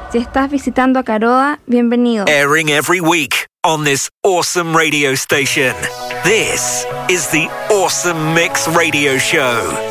Si estás visitando a Caroa, bienvenido. Airing every week on this awesome radio station. This is the Awesome Mix Radio Show.